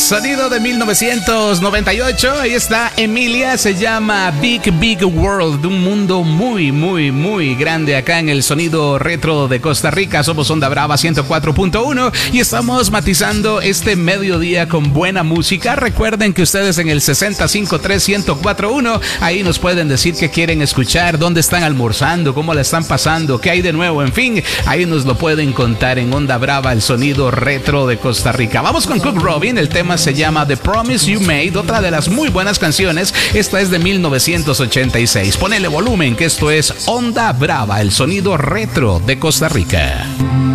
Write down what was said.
Sonido de 1998. Ahí está Emilia. Se llama Big Big World. Un mundo muy, muy, muy grande acá en el sonido retro de Costa Rica. Somos Onda Brava 104.1 y estamos matizando este mediodía con buena música. Recuerden que ustedes en el 653-1041 ahí nos pueden decir qué quieren escuchar, dónde están almorzando, cómo la están pasando, qué hay de nuevo. En fin, ahí nos lo pueden contar en Onda Brava, el sonido retro de Costa Rica. Vamos con Cook Robin. El tema se llama The Promise You Made, otra de las muy buenas canciones. Esta es de 1986. Ponele volumen, que esto es Onda Brava, el sonido retro de Costa Rica.